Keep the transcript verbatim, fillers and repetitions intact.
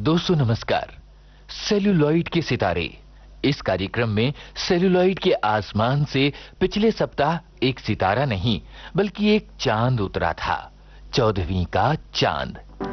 दोस्तों नमस्कार। सेल्यूलॉइड के सितारे, इस कार्यक्रम में सेल्यूलॉइड के आसमान से पिछले सप्ताह एक सितारा नहीं बल्कि एक चांद उतरा था। चौदहवीं का चांद।